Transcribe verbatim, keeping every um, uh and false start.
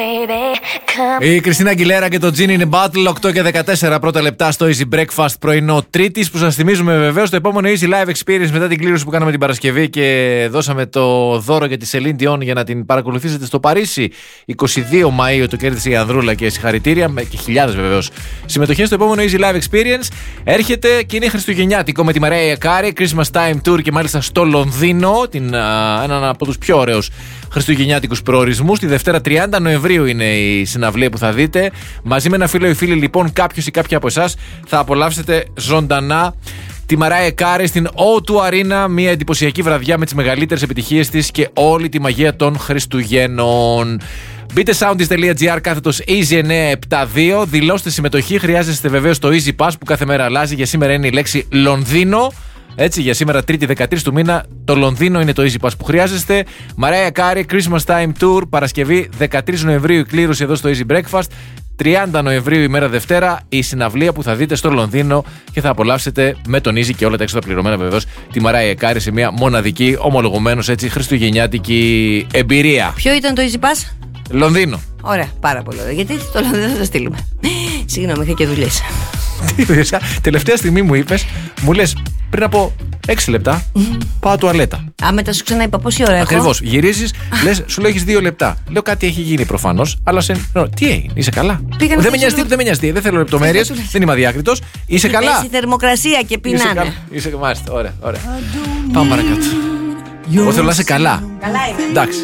Η Κριστίνα Αγγιλέρα και το Gin in a Bottle, οκτώ και δεκατέσσερα πρώτα λεπτά στο Easy Breakfast πρωινό Τρίτης, που σας θυμίζουμε βεβαίως το επόμενο Easy Live Experience μετά την κλήρωση που κάναμε την Παρασκευή και δώσαμε το δώρο για τη Celine Dion για να την παρακολουθήσετε στο Παρίσι. εικοστή δεύτερη Μαΐου το κέρδισε η Ανδρούλα και συγχαρητήρια, και χιλιάδες βεβαίως συμμετοχές στο επόμενο Easy Live Experience. Έρχεται και είναι χριστουγεννιάτικο με τη Mariah Carey, Christmas Time Tour και μάλιστα στο Λονδίνο, την, α, έναν από τους πιο ωραίους χριστουγεννιάτικους προορισμούς. Τη Δευτέρα τριάντα Νοεμβρίου είναι η συναυλία που θα δείτε. Μαζί με ένα φίλο ή φίλη, λοιπόν, κάποιος ή κάποια από εσάς θα απολαύσετε ζωντανά τη Mariah Carey στην ο τού Arena, μια εντυπωσιακή βραδιά με τις μεγαλύτερες επιτυχίες της και όλη τη μαγεία των Χριστουγέννων. Μπείτε soundist.gr κάθετος Easy εννιακόσια εβδομήντα δύο, δηλώστε συμμετοχή. Χρειάζεστε βεβαίως το Easy Pass που κάθε μέρα αλλάζει. Για σήμερα είναι η λέξη Λονδίνο. Έτσι, για σήμερα Τρίτη δεκατρείς του μήνα, το Λονδίνο είναι το Easy Pass που χρειάζεστε. Mariah Carey, Christmas Time Tour, Παρασκευή δεκατρείς Νοεμβρίου η κλήρωση εδώ στο Easy Breakfast. τριάντα Νοεμβρίου ημέρα Δευτέρα η συναυλία που θα δείτε στο Λονδίνο και θα απολαύσετε με τον Easy και όλα τα έξοδα πληρωμένα βεβαίως τη Mariah Carey σε μια μοναδική, ομολογουμένως έτσι, χριστουγεννιάτικη εμπειρία. Ποιο ήταν το Easy Pass? Λονδίνο. Ωραία, πάρα πολύ ωραία. Γιατί το Λονδίνο θα το στείλουμε. Συγγνώμη, είχα και δουλειές. Τελευταία στιγμή μου είπες, μου λες πριν από έξι λεπτά πάω τουαλέτα. Α, μετά σου ξαναείπα πόση ώρα έχω. Ακριβώς. Γυρίζεις, λες, σου λέω έχεις δύο λεπτά. Λέω κάτι έχει γίνει προφανώς, αλλά σε. Τι έγινε, είσαι καλά? Πήγα δεν με νοιάζει, δεν με νοιάζει, δεν θέλω λεπτομέρειες, δεν είμαι αδιάκριτος. Είσαι καλά? Έχει θερμοκρασία και πεινάνε. Είσαι καλά. Είσαι μάλιστα, ωραία, ωραία. Πάμε παρακάτω. Εγώ θέλω να είσαι καλά. Καλά είμαι. Εντάξει.